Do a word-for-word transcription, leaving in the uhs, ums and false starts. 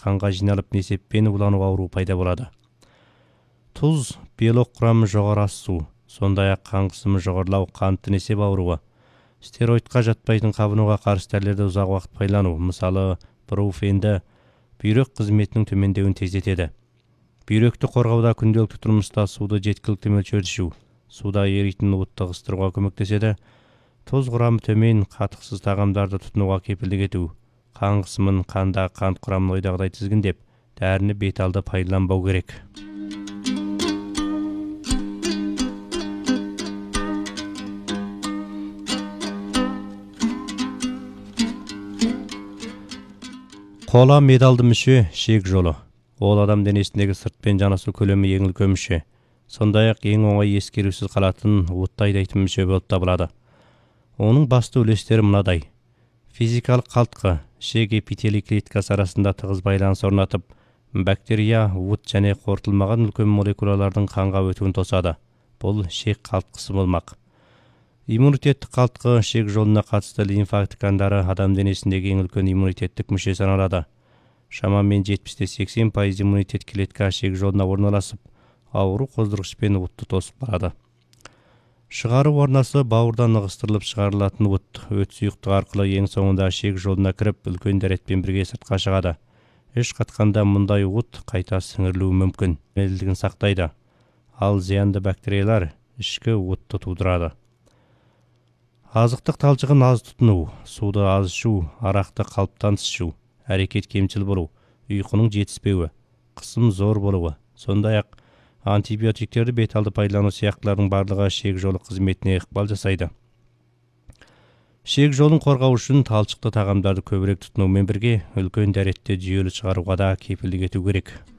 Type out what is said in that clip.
қанға жиналып несеппені улану ауру пайда болады. Тұз белок құрамы жоғары ас су, сондай-ақ қан қысымы жоғарылау қанты несеп ауруы. Стероидқа жатпайтын қабынуға қарсы дәрілерді ұзақ уақыт пайдалану, мысалы бруфенді, бүйрек қызметінің төмендеуін тездетеді. Бүйректі қорғауда күнделікті тұрмыста суды жеткілікті мөлшерде ішу, суда еритін уытты ығыстыруға көмектеседі. Тұз құрамы төмен қатықсыз тағамдарды тұтынуға кепілдік ету, қан қысымын, қанда қант құрамын ойдағыдай тізгіндеп, дәріні беталды пайдаланбау керек. Қола медалды мүше шек жолы. Ол адам денесіндегі сыртпен жанасу көлемі ең үлкен мүше. Сондай-ақ ең оңай ескерусіз қалатын уытты айдайтын мүше болып табылады. Оның басты үлестері мынадай. Физикалық қалтқы, шек эпителий клеткасы арасында тығыз байланыс орнатып, бактерия, уыт және қорытылмаған үлкен молекулалардың қанға өтуін тосады. Бұл шек қалтқысы болмақ. Иммунитеттік қалтқы шек жолына қатысты лимфа ткандары адам денесіндегі ең үлкен иммунитеттік мүше саналады. Шамамен жетпістен сексен пайыз иммунитет клетка шек жолына орналасып, ауру қоздырғышпен уытты тосып қалады. Шығару орнасы бауырдан ығыстырылып шығарылатын уыт, өт сұйықтық арқылы ең соңында шек жолына кіріп, үлкен дәретпен бірге сыртқа шығады. Іш қатқанда мұндай уыт қайта сіңірілуі мүмкін, жеңілдігін сақтайды. Ал зиянды бактериялар ішкі уытты тудырады. Азықтық талшығын аз тұтыну, суды аз ішу, арақты қалыптан ішу, әрекет кемшіл болу, ұйқының жетіспеуі, қысым зор болуы, сондай-ақ антибиотиктерді беталды пайдалану сияқтылардың барлығы шек жолы қызметіне ықпал жасайды. Шек жолын қорғау үшін талшықты тағамдарды көбірек тұтынумен бірге үлкен дәретте жүйелі шығаруға да кепілдік ету керек.